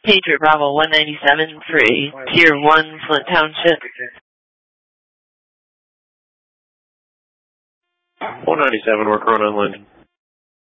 Patriot Bravo 197 for Tier 1, Flint Township. 197, we're Corona Inland.